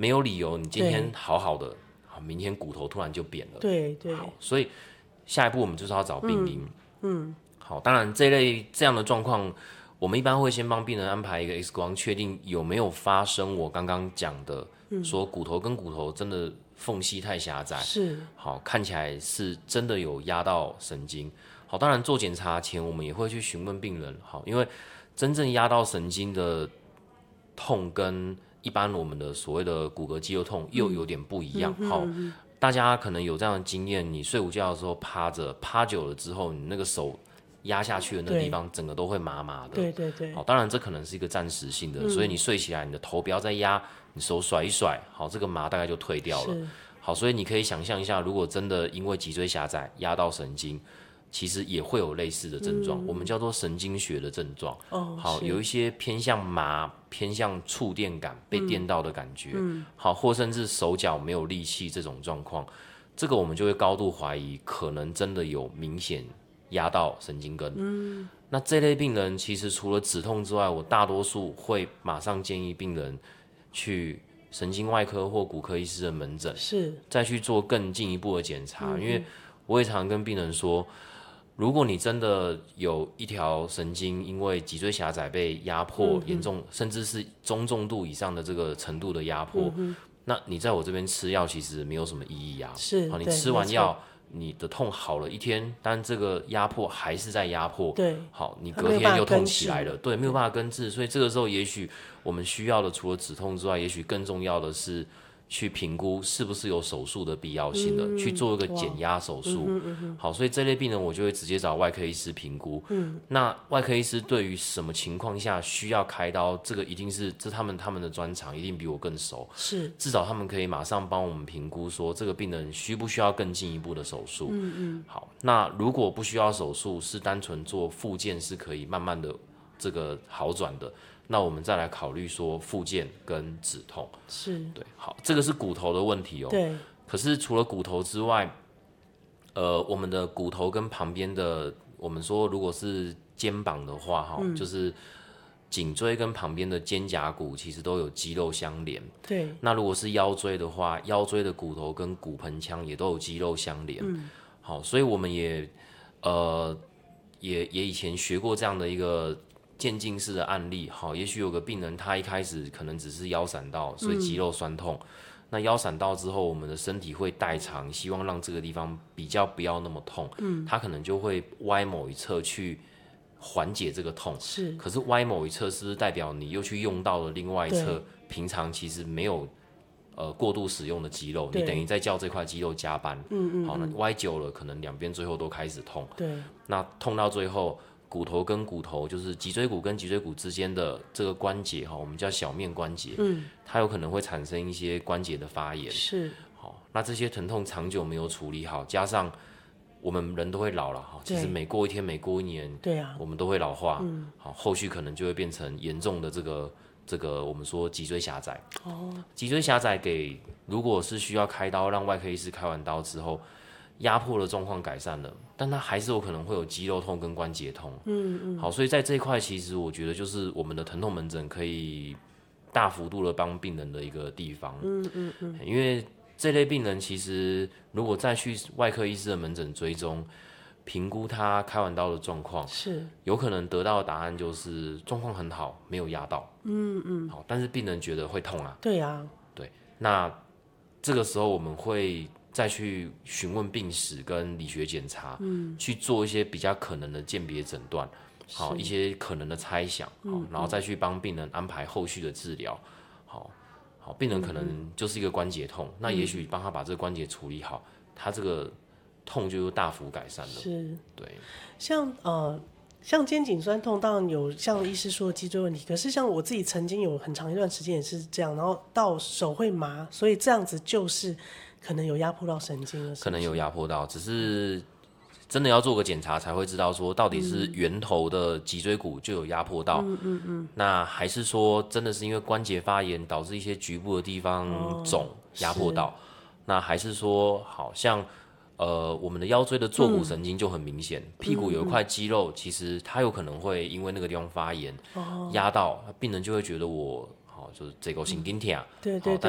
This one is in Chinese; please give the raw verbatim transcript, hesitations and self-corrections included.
没有理由你今天好好的，好明天骨头突然就扁了。 对对。 好，所以下一步我们就是要找病因。嗯。嗯好，当然这类这样的状况，我们一般会先帮病人安排一个 X 光，确定有没有发生我刚刚讲的，嗯、说骨头跟骨头真的缝隙太狭窄， 是好看起来是真的有压到神经。好，当然做检查前我们也会去询问病人，好，因为真正压到神经的痛跟一般我们的所谓的骨骼肌肉痛又有点不一样。嗯、好，大家可能有这样的经验，你睡午觉的时候趴着，趴久了之后，你那个手压下去的那个地方，整个都会麻麻的。 对对对。 好，当然这可能是一个暂时性的，嗯、所以你睡起来，你的头不要再压，你手甩一甩，好，这个麻大概就退掉了。好，所以你可以想象一下，如果真的因为脊椎狭窄压到神经，其实也会有类似的症状，嗯、我们叫做神经学的症状。哦，好，有一些偏向麻、偏向触电感、被电到的感觉，嗯、好，或甚至手脚没有力气这种状况，这个我们就会高度怀疑，可能真的有明显压到神经根。嗯，那这类病人其实除了止痛之外，我大多数会马上建议病人去神经外科或骨科医师的门诊， 是再去做更进一步的检查。嗯、因为我也常常跟病人说，如果你真的有一条神经因为脊椎狭窄被压迫严、嗯、重，甚至是中重度以上的这个程度的压迫，嗯、那你在我这边吃药其实没有什么意义啊。 是， 好，你吃完药，你的痛好了一天，但这个压迫还是在压迫。 对， 好，你隔天又痛起来了，对，没有办法根治。所以这个时候，也许我们需要的除了止痛之外，也许更重要的是去评估是不是有手术的必要性的，嗯、去做一个减压手术。嗯嗯嗯、好，所以这类病人我就会直接找外科医师评估。嗯，那外科医师对于什么情况下需要开刀，这个一定是这他们他们的专长，一定比我更熟。 是， 至少他们可以马上帮我们评估说这个病人需不需要更进一步的手术。嗯嗯。好，那如果不需要手术，是单纯做复健是可以慢慢的这个好转的。那我们再来考虑说复健跟止痛， 是对，好，这个是骨头的问题哦。 对。 可是除了骨头之外，呃，我们的骨头跟旁边的，我们说如果是肩膀的话，哈、嗯，就是颈椎跟旁边的肩胛骨其实都有肌肉相连。 对。 那如果是腰椎的话，腰椎的骨头跟骨盆腔也都有肌肉相连。嗯。好，所以我们也呃也也以前学过这样的一个渐进式的案例。好，也许有个病人他一开始可能只是腰闪到，所以肌肉酸痛。嗯、那腰闪到之后，我们的身体会代偿，希望让这个地方比较不要那么痛。嗯，他可能就会歪某一侧去缓解这个痛。 是， 可是歪某一侧是不是代表你又去用到了另外一侧平常其实没有呃过度使用的肌肉？你等于在叫这块肌肉加班。嗯嗯。好，那歪久了，可能两边最后都开始痛。 对。 那痛到最后，骨头跟骨头，就是脊椎骨跟脊椎骨之间的这个关节，我们叫小面关节，嗯，它有可能会产生一些关节的发炎。 是， 好，那这些疼痛长久没有处理好，加上我们人都会老了，其实每过一天，每过一年， 对啊， 我们都会老化，嗯，好，后续可能就会变成严重的这个这个我们说脊椎狭窄。哦，脊椎狭窄给如果是需要开刀，让外科医师开完刀之后，压迫的状况改善了，但它还是有可能会有肌肉痛跟关节痛。嗯嗯。好，所以在这一块，其实我觉得就是我们的疼痛门诊可以大幅度的帮病人的一个地方。嗯嗯嗯。因为这类病人其实如果再去外科医师的门诊追踪，评估他开完刀的状况， 是有可能得到的答案就是状况很好，没有压到。嗯嗯。好，但是病人觉得会痛啊。 对啊。 对，那这个时候我们会再去询问病史跟理学检查，嗯，去做一些比较可能的鉴别诊断，好，一些可能的猜想，好，嗯，然后再去帮病人安排后续的治疗，好，好，病人可能就是一个关节痛，嗯，那也许帮他把这个关节处理好，他这个痛就大幅改善了。 是， 对， 像呃。像肩颈酸痛，当然有像医师说的脊椎问题，可是像我自己曾经有很长一段时间也是这样，然后到手会麻，所以这样子就是可能有压迫到神经了，是不是？ 可能有压迫到，只是真的要做个检查才会知道说到底是源头的脊椎骨就有压迫到，嗯嗯嗯，那还是说真的是因为关节发炎导致一些局部的地方肿压迫到，那还是说好像呃，我们的腰椎的坐骨神经就很明显，嗯，屁股有一块肌肉，其实它有可能会因为那个地方发炎，压，哦，到病人就会觉得我好，就是这个神经痛， 对对对，